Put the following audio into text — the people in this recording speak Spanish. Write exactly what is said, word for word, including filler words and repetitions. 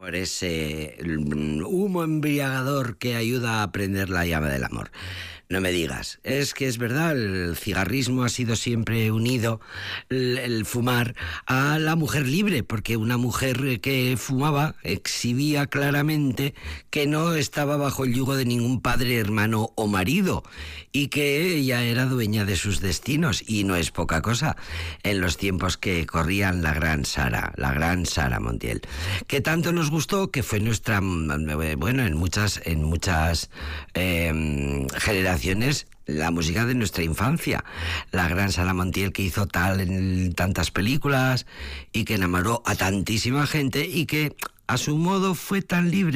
por ese humo embriagador que ayuda a prender la llama del amor. No me digas, es que es verdad, el cigarrismo ha sido siempre unido, el, el fumar, a la mujer libre, porque una mujer que fumaba exhibía claramente que no estaba bajo el yugo de ningún padre, hermano o marido, y que ella era dueña de sus destinos, y no es poca cosa, en los tiempos que corrían la gran Sara, la gran Sara Montiel, que tanto nos gustó, que fue nuestra, bueno, en muchas, en muchas eh, generaciones, la música de nuestra infancia. La gran Sara Montiel, que hizo tal en tantas películas y que enamoró a tantísima gente y que a su modo fue tan libre